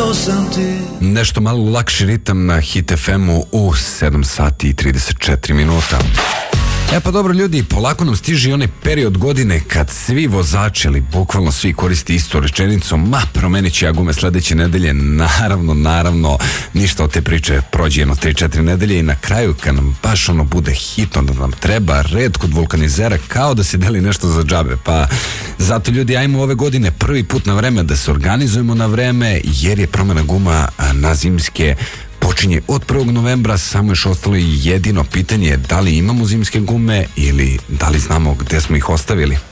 Nešto malo lakši ritam na Hit FM-u u 7 sati i 34 minuta. E pa dobro ljudi, polako nam stiže onaj period godine kad svi vozači, ali bukvalno svi koriste istu rečenicu, ma promenit ću ja gume sledeće nedelje. Naravno, ništa od te priče, prođe jedno 3-4 nedelje i na kraju kad nam baš ono bude hitno da nam treba red kod vulkanizera, kao da se deli nešto za džabe. Pa zato ljudi, ajmo ove godine prvi put na vreme da se organizujemo na vreme, jer je promena guma na zimske počinje od 1. novembra, samo još ostalo i jedino pitanje da li imamo zimske gume ili da li znamo gde smo ih ostavili.